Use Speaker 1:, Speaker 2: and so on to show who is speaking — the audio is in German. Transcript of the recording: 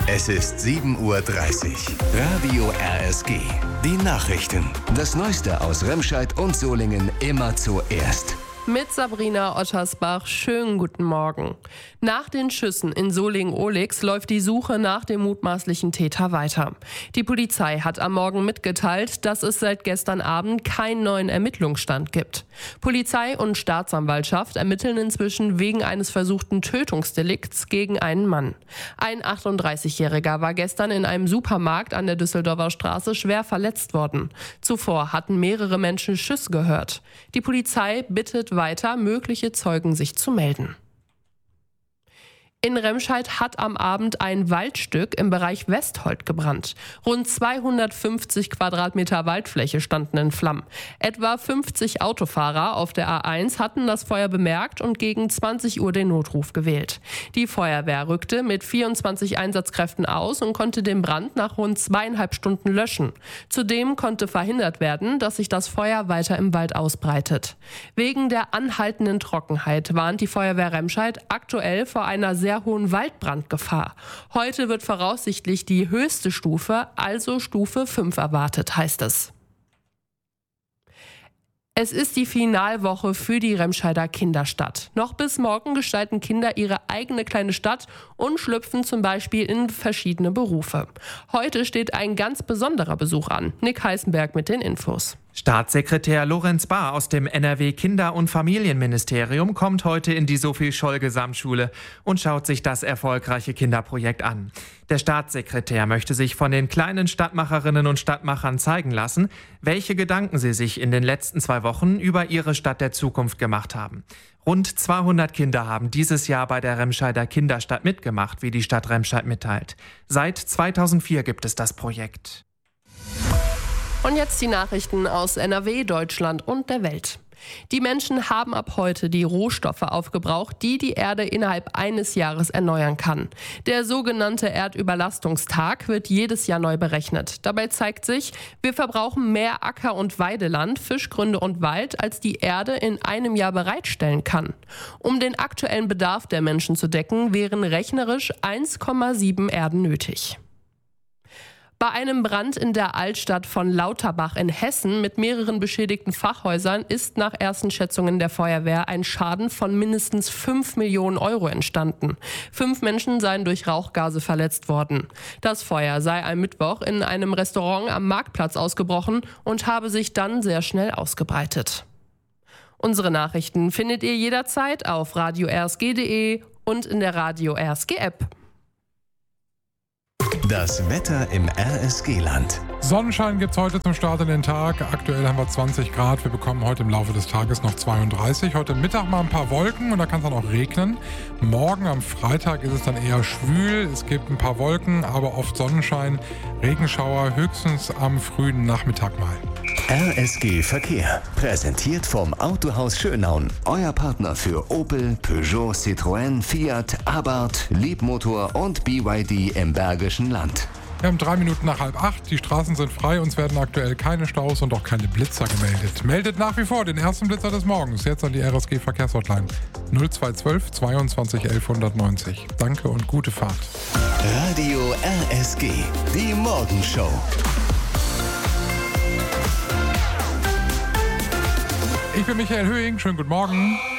Speaker 1: Es ist 7:30 Uhr. Radio RSG. Die Nachrichten. Das Neueste aus Remscheid und Solingen immer zuerst.
Speaker 2: Mit Sabrina Ottersbach, schönen guten Morgen. Nach den Schüssen in Solingen-Ohlix läuft die Suche nach dem mutmaßlichen Täter weiter. Die Polizei hat am Morgen mitgeteilt, dass es seit gestern Abend keinen neuen Ermittlungsstand gibt. Polizei und Staatsanwaltschaft ermitteln inzwischen wegen eines versuchten Tötungsdelikts gegen einen Mann. Ein 38-Jähriger war gestern in einem Supermarkt an der Düsseldorfer Straße schwer verletzt worden. Zuvor hatten mehrere Menschen Schüsse gehört. Die Polizei bittet weiter, mögliche Zeugen sich zu melden. In Remscheid hat am Abend ein Waldstück im Bereich Westholt gebrannt. Rund 250 Quadratmeter Waldfläche standen in Flammen. Etwa 50 Autofahrer auf der A1 hatten das Feuer bemerkt und gegen 20 Uhr den Notruf gewählt. Die Feuerwehr rückte mit 24 Einsatzkräften aus und konnte den Brand nach rund 2,5 Stunden löschen. Zudem konnte verhindert werden, dass sich das Feuer weiter im Wald ausbreitet. Wegen der anhaltenden Trockenheit warnt die Feuerwehr Remscheid aktuell vor einer sehr hohen Waldbrandgefahr. Heute wird voraussichtlich die höchste Stufe, also Stufe 5 erwartet, heißt es. Es ist die Finalwoche für die Remscheider Kinderstadt. Noch bis morgen gestalten Kinder ihre eigene kleine Stadt und schlüpfen zum Beispiel in verschiedene Berufe. Heute steht ein ganz besonderer Besuch an. Nick Heißenberg mit den Infos.
Speaker 3: Staatssekretär Lorenz Bahr aus dem NRW Kinder- und Familienministerium kommt heute in die Sophie-Scholl-Gesamtschule und schaut sich das erfolgreiche Kinderprojekt an. Der Staatssekretär möchte sich von den kleinen Stadtmacherinnen und Stadtmachern zeigen lassen, welche Gedanken sie sich in den letzten 2 Wochen über ihre Stadt der Zukunft gemacht haben. Rund 200 Kinder haben dieses Jahr bei der Remscheider Kinderstadt mitgemacht, wie die Stadt Remscheid mitteilt. Seit 2004 gibt es das Projekt.
Speaker 2: Und jetzt die Nachrichten aus NRW, Deutschland und der Welt. Die Menschen haben ab heute die Rohstoffe aufgebraucht, die die Erde innerhalb eines Jahres erneuern kann. Der sogenannte Erdüberlastungstag wird jedes Jahr neu berechnet. Dabei zeigt sich, wir verbrauchen mehr Acker- und Weideland, Fischgründe und Wald, als die Erde in einem Jahr bereitstellen kann. Um den aktuellen Bedarf der Menschen zu decken, wären rechnerisch 1,7 Erden nötig. Bei einem Brand in der Altstadt von Lauterbach in Hessen mit mehreren beschädigten Fachhäusern ist nach ersten Schätzungen der Feuerwehr ein Schaden von mindestens 5 Millionen Euro entstanden. 5 Menschen seien durch Rauchgase verletzt worden. Das Feuer sei am Mittwoch in einem Restaurant am Marktplatz ausgebrochen und habe sich dann sehr schnell ausgebreitet. Unsere Nachrichten findet ihr jederzeit auf radio-rsg.de und in der Radio RSG App.
Speaker 1: Das Wetter im RSG-Land.
Speaker 4: Sonnenschein gibt es heute zum Start in den Tag. Aktuell haben wir 20 Grad. Wir bekommen heute im Laufe des Tages noch 32. Heute Mittag mal ein paar Wolken und da kann es dann auch regnen. Morgen am Freitag ist es dann eher schwül. Es gibt ein paar Wolken, aber oft Sonnenschein. Regenschauer höchstens am frühen Nachmittag mal.
Speaker 1: RSG Verkehr. Präsentiert vom Autohaus Schönaun. Euer Partner für Opel, Peugeot, Citroën, Fiat, Abarth, Leapmotor und BYD im Bergischen Land.
Speaker 4: Wir haben 3 Minuten nach 7:30. Die Straßen sind frei. Uns werden aktuell keine Staus und auch keine Blitzer gemeldet. Meldet nach wie vor den ersten Blitzer des Morgens. Jetzt an die RSG Verkehrshotline 0212 22 11 190. Danke und gute Fahrt.
Speaker 1: Radio RSG. Die Morgenshow.
Speaker 4: Ich bin Michael Höhing. Schönen guten Morgen.